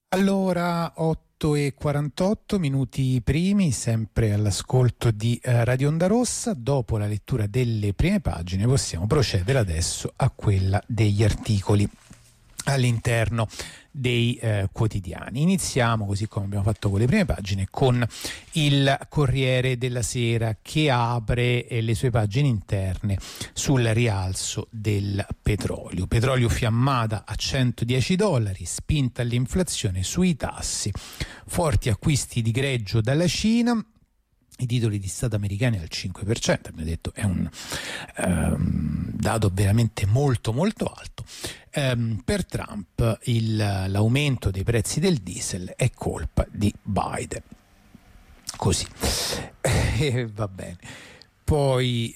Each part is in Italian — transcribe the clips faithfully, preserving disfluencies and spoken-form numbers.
Allora, otto e quarantotto minuti primi, sempre all'ascolto di eh, Radio Onda Rossa. Dopo la lettura delle prime pagine possiamo procedere adesso a quella degli articoli all'interno dei eh, quotidiani. Iniziamo, così come abbiamo fatto con le prime pagine, con il Corriere della Sera, che apre eh, le sue pagine interne sul rialzo del petrolio. Petrolio fiammata a centodieci dollari, spinta all'inflazione sui tassi, forti acquisti di greggio dalla Cina. I titoli di Stato americani al cinque per cento, abbiamo detto, è un um, dato veramente molto molto alto. Um, per Trump il, l'aumento dei prezzi del diesel è colpa di Biden. Così. Eh, va bene. Poi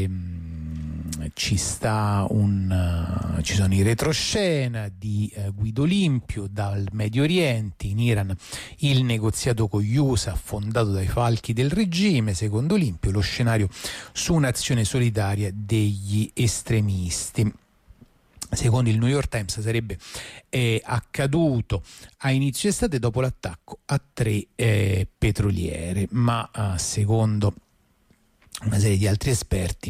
ehm, ci sta un uh, ci sono i retroscena di uh, Guido Limpio dal Medio Oriente. In Iran il negoziato con gli U S A affondato dai falchi del regime. Secondo Limpio lo scenario su un'azione solitaria degli estremisti. Secondo il New York Times sarebbe eh, accaduto a inizio estate dopo l'attacco a tre eh, petroliere, ma uh, secondo una serie di altri esperti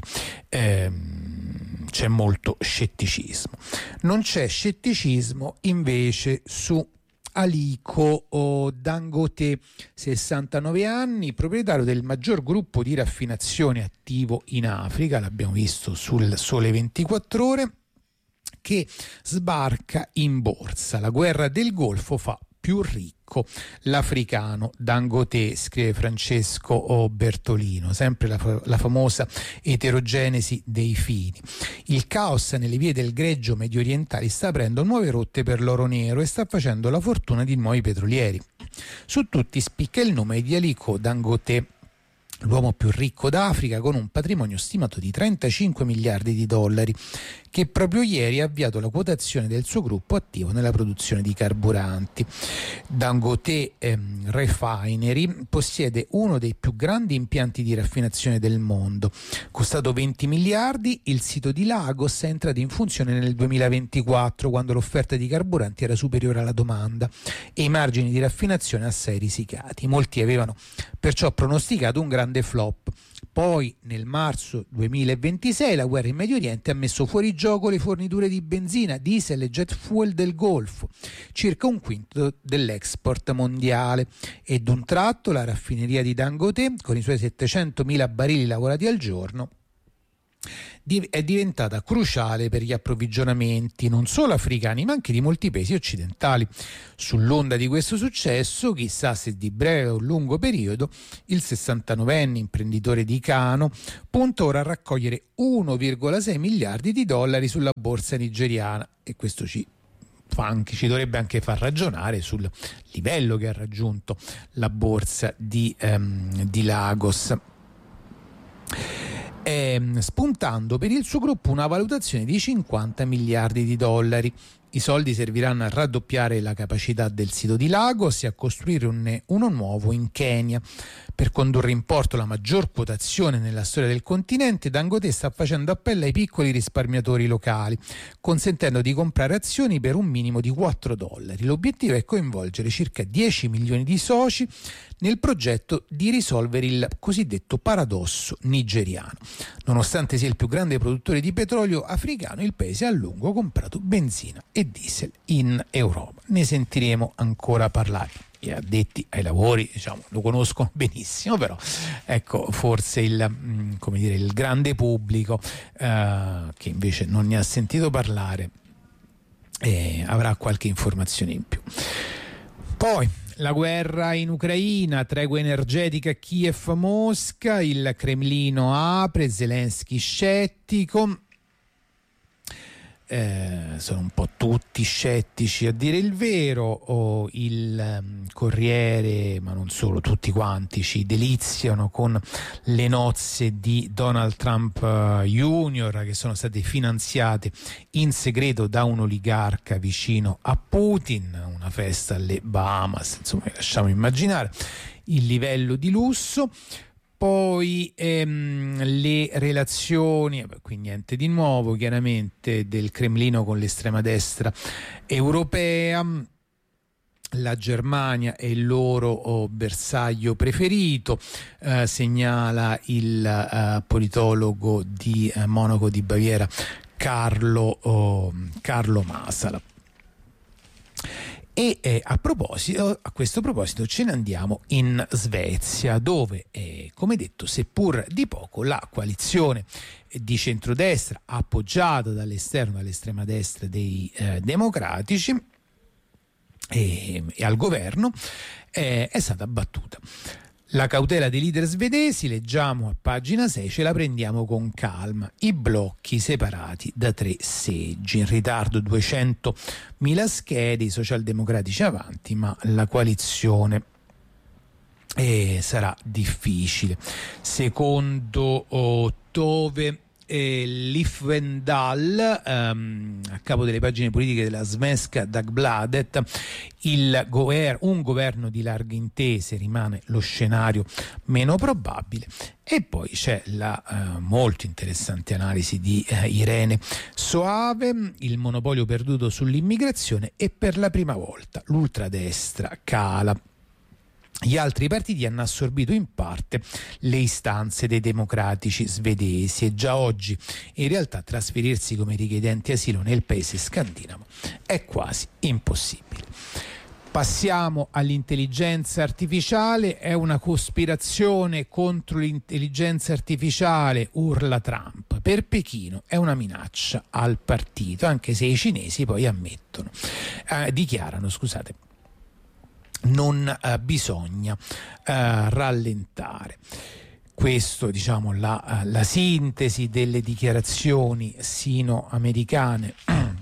ehm, c'è molto scetticismo. Non c'è scetticismo invece su Aliko Dangote, sessantanove anni, proprietario del maggior gruppo di raffinazione attivo in Africa, l'abbiamo visto sul Sole ventiquattro Ore, che sbarca in borsa. La guerra del Golfo fa più ricco l'africano Dangote, scrive Francesco Bertolino. Sempre la, la famosa eterogenesi dei fini. Il caos nelle vie del greggio medio orientali sta aprendo nuove rotte per l'oro nero e sta facendo la fortuna di nuovi petrolieri. Su tutti spicca il nome di Aliko Dangote, l'uomo più ricco d'Africa, con un patrimonio stimato di trentacinque miliardi di dollari, che proprio ieri ha avviato la quotazione del suo gruppo attivo nella produzione di carburanti. Dangote ehm, Refinery possiede uno dei più grandi impianti di raffinazione del mondo. Costato venti miliardi, il sito di Lagos è entrato in funzione nel duemilaventiquattro, quando l'offerta di carburanti era superiore alla domanda e i margini di raffinazione assai risicati. Molti avevano perciò pronosticato un grande flop. Poi nel marzo duemilaventisei la guerra in Medio Oriente ha messo fuori gioco le forniture di benzina, diesel e jet fuel del Golfo, circa un quinto dell'export mondiale, e d'un tratto la raffineria di Dangote, con i suoi settecentomila barili lavorati al giorno, è diventata cruciale per gli approvvigionamenti non solo africani ma anche di molti paesi occidentali. Sull'onda di questo successo, chissà se di breve o lungo periodo, il sessantanovenne imprenditore di Kano punta ora a raccogliere uno virgola sei miliardi di dollari sulla borsa nigeriana, e questo ci fa anche, ci dovrebbe anche far ragionare sul livello che ha raggiunto la borsa di, ehm, di Lagos. Eh, spuntando per il suo gruppo una valutazione di cinquanta miliardi di dollari. I soldi serviranno a raddoppiare la capacità del sito di Lagos e a costruire un, uno nuovo in Kenya. Per condurre in porto la maggior quotazione nella storia del continente, Dangote sta facendo appello ai piccoli risparmiatori locali, consentendo di comprare azioni per un minimo di quattro dollari. L'obiettivo è coinvolgere circa dieci milioni di soci nel progetto di risolvere il cosiddetto paradosso nigeriano. Nonostante sia il più grande produttore di petrolio africano, il paese ha a lungo comprato benzina e diesel in Europa. Ne sentiremo ancora parlare. Gli addetti ai lavori, diciamo, lo conoscono benissimo, però ecco, forse il, come dire, il grande pubblico eh, che invece non ne ha sentito parlare eh, avrà qualche informazione in più. Poi la guerra in Ucraina, tregua energetica a Kiev-Mosca, il Cremlino apre, Zelensky scettico. Eh, sono un po' tutti scettici a dire il vero. O il um, Corriere, ma non solo, tutti quanti ci deliziano con le nozze di Donald Trump uh, Junior, che sono state finanziate in segreto da un oligarca vicino a Putin, una festa alle Bahamas, insomma lasciamo immaginare il livello di lusso. Poi ehm, le relazioni, qui niente di nuovo chiaramente, del Cremlino con l'estrema destra europea. La Germania è il loro oh, bersaglio preferito, eh, segnala il eh, politologo di eh, Monaco di Baviera Carlo, oh, Carlo Masala. E eh, a proposito, a questo proposito ce ne andiamo in Svezia, dove, eh, come detto, seppur di poco, la coalizione di centrodestra appoggiata dall'esterno, dall'estrema destra dei eh, democratici e, e al governo eh, è stata battuta. La cautela dei leader svedesi, leggiamo a pagina sei, ce la prendiamo con calma. I blocchi separati da tre seggi, in ritardo duecentomila schede, i socialdemocratici avanti, ma la coalizione eh, sarà difficile. Secondo oh, Tove eh, Lifvendal, ehm, a capo delle pagine politiche della Svenska Dagbladet, il gover- un governo di larghe intese rimane lo scenario meno probabile. E poi c'è la eh, molto interessante analisi di eh, Irene Soave, il monopolio perduto sull'immigrazione, e per la prima volta l'ultradestra cala. Gli altri partiti hanno assorbito in parte le istanze dei democratici svedesi e già oggi in realtà trasferirsi come richiedenti asilo nel paese scandinavo è quasi impossibile. Passiamo all'intelligenza artificiale. È una cospirazione contro l'intelligenza artificiale, urla Trump. Per Pechino è una minaccia al partito, anche se i cinesi poi ammettono, eh, dichiarano, scusate, non eh, bisogna eh, rallentare. Questo, diciamo, la, la sintesi delle dichiarazioni sino-americane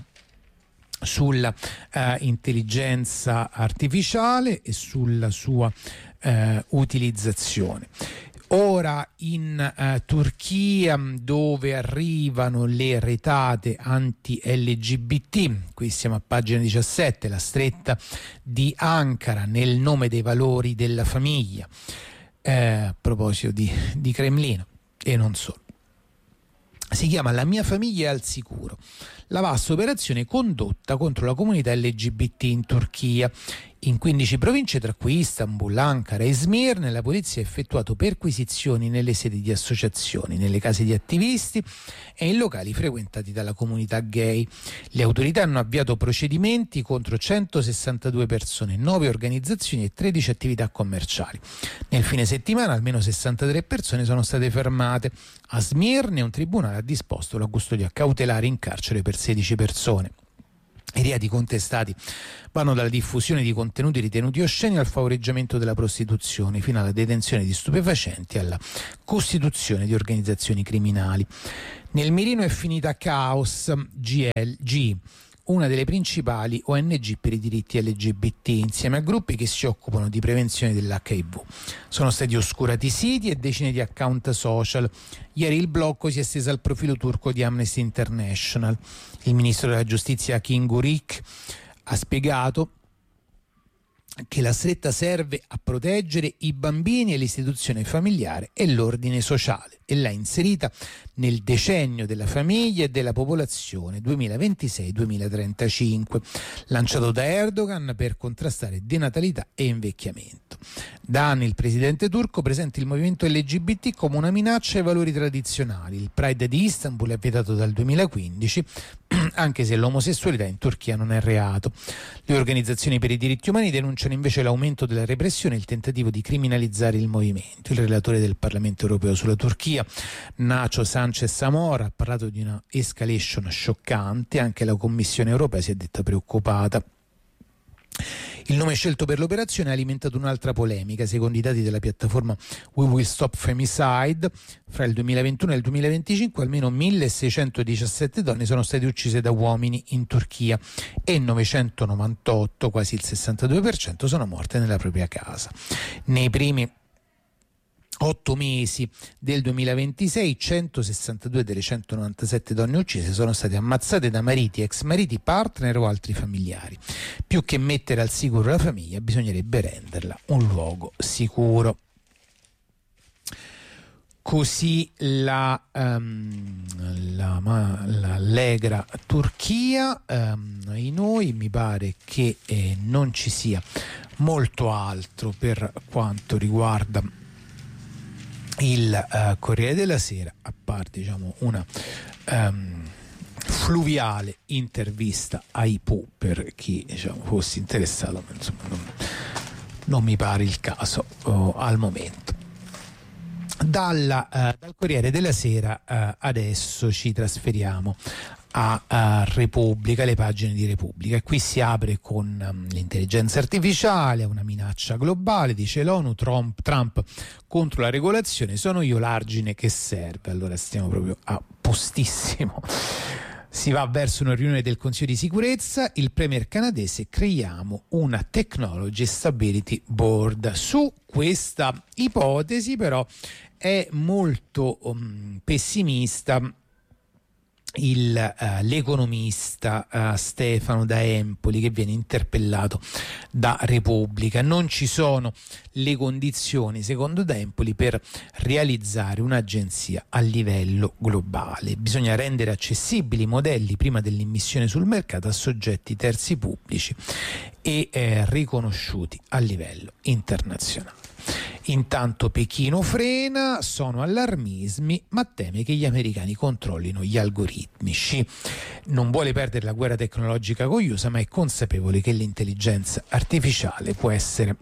sulla eh, intelligenza artificiale e sulla sua eh, utilizzazione. Ora in eh, Turchia, dove arrivano le retate anti-L G B T, qui siamo a pagina diciassette, la stretta di Ankara nel nome dei valori della famiglia, eh, a proposito di, di Cremlino e non solo. Si chiama La mia famiglia è al sicuro, la vasta operazione condotta contro la comunità L G B T in Turchia. In quindici province, tra cui Istanbul, Ankara e Smirne, la polizia ha effettuato perquisizioni nelle sedi di associazioni, nelle case di attivisti e in locali frequentati dalla comunità gay. Le autorità hanno avviato procedimenti contro centosessantadue persone, nove organizzazioni e tredici attività commerciali. Nel fine settimana almeno sessantatré persone sono state fermate. A Smirne un tribunale ha disposto la custodia cautelare in carcere per sedici persone. I reati contestati vanno dalla diffusione di contenuti ritenuti osceni al favoreggiamento della prostituzione, fino alla detenzione di stupefacenti e alla costituzione di organizzazioni criminali. Nel mirino è finita Chaos G L G, una delle principali O N G per i diritti L G B T, insieme a gruppi che si occupano di prevenzione dell'H I V. Sono stati oscurati siti e decine di account social. Ieri il blocco si è esteso al profilo turco di Amnesty International. Il ministro della giustizia Kingurik ha spiegato che la stretta serve a proteggere i bambini e l'istituzione familiare e l'ordine sociale, e l'ha inserita nel decennio della famiglia e della popolazione duemilaventisei duemilatrentacinque, lanciato da Erdogan per contrastare denatalità e invecchiamento. Da anni il presidente turco presenta il movimento L G B T come una minaccia ai valori tradizionali. Il Pride di Istanbul è vietato dal duemilaquindici, anche se l'omosessualità in Turchia non è reato. Le organizzazioni per i diritti umani denunciano invece l'aumento della repressione e il tentativo di criminalizzare il movimento. Il relatore del Parlamento europeo sulla Turchia, Nacho Sanchez Amor, ha parlato di una escalation scioccante. Anche la Commissione europea si è detta preoccupata. Il nome scelto per l'operazione ha alimentato un'altra polemica. Secondo i dati della piattaforma We Will Stop Femicide, fra il duemilaventuno e il duemilaventicinque almeno milleseicentodiciassette donne sono state uccise da uomini in Turchia e novecentonovantotto, quasi il sessantadue per cento, sono morte nella propria casa. Nei primi otto mesi del duemilaventisei, centosessantadue delle centonovantasette donne uccise sono state ammazzate da mariti, ex mariti, partner o altri familiari. Più che mettere al sicuro la famiglia, bisognerebbe renderla un luogo sicuro. così la, um, la, ma, la allegra Turchia. Um, in noi mi pare che eh, non ci sia molto altro per quanto riguarda il uh, Corriere della Sera, a parte diciamo una um, fluviale intervista ai Pooh per chi diciamo fosse interessato, ma insomma non, non mi pare il caso oh, al momento. Dalla, uh, dal Corriere della Sera uh, adesso ci trasferiamo a, a Repubblica, le pagine di Repubblica, e qui si apre con um, l'intelligenza artificiale, una minaccia globale, dice l'ONU, Trump, Trump contro la regolazione, sono io l'argine che serve. Allora stiamo proprio a postissimo. Si va verso una riunione del Consiglio di sicurezza, il premier canadese, creiamo una Technology Stability Board. Su questa ipotesi però è molto um, pessimista il, uh, l'economista uh, Stefano da Empoli, che viene interpellato da Repubblica. Non ci sono le condizioni, secondo da Empoli, per realizzare un'agenzia a livello globale. Bisogna rendere accessibili i modelli prima dell'immissione sul mercato a soggetti terzi pubblici e eh, riconosciuti a livello internazionale. Intanto Pechino frena, sono allarmismi, ma teme che gli americani controllino gli algoritmi. Xi non vuole perdere la guerra tecnologica con gli U S A, ma è consapevole che l'intelligenza artificiale può essere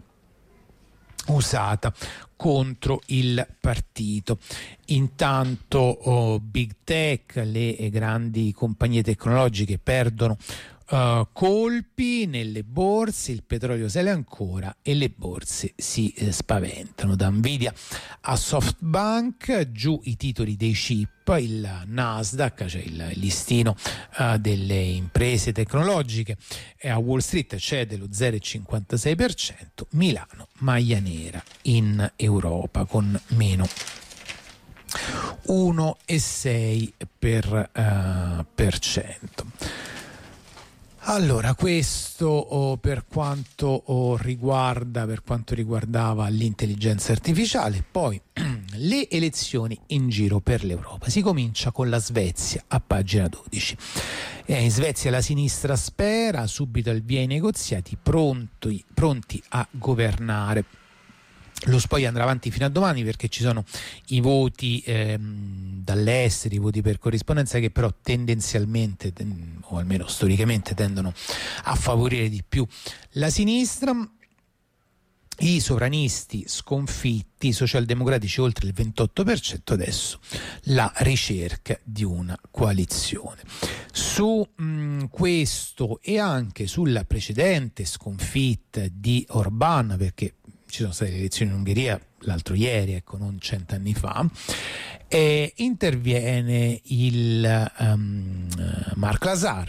usata contro il partito. Intanto oh, Big Tech, le grandi compagnie tecnologiche perdono Uh, colpi nelle borse, il petrolio sale ancora e le borse si eh, spaventano. Da Nvidia a SoftBank, giù i titoli dei chip, il Nasdaq, cioè il listino uh, delle imprese tecnologiche, e a Wall Street cede lo zero virgola cinquantasei per cento, Milano maglia nera in Europa con meno uno virgola sei per cento. Allora, questo oh, per quanto oh, riguarda per quanto riguardava l'intelligenza artificiale. Poi le elezioni in giro per l'Europa. Si comincia con la Svezia a pagina dodici. Eh, in Svezia la sinistra spera, subito al via i negoziati, pronti, pronti a governare. Lo spoglio andrà avanti fino a domani perché ci sono i voti ehm, dall'estero, i voti per corrispondenza, che però tendenzialmente o almeno storicamente tendono a favorire di più la sinistra. I sovranisti sconfitti, i socialdemocratici oltre il ventotto per cento, adesso la ricerca di una coalizione. Su mh, questo e anche sulla precedente sconfitta di Orbán, perché ci sono state le elezioni in Ungheria l'altro ieri, ecco, non cent'anni fa, e interviene il um, Marc Lazar,